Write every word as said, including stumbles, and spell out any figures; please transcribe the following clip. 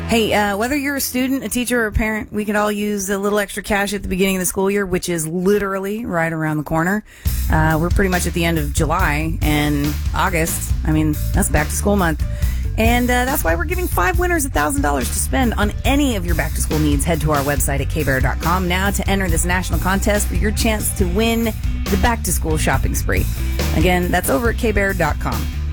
Hey, uh, whether you're a student, a teacher, or a parent, we could all use a little extra cash at the beginning of the school year, which is literally right around the corner. Uh, we're pretty much at the end of July, and August, I mean, that's back to school month. And uh, that's why we're giving five winners one thousand dollars to spend on any of your back-to-school needs. Head to our website at k bear dot com now to enter this national contest for your chance to win the back-to-school shopping spree. Again, that's over at k bear dot com.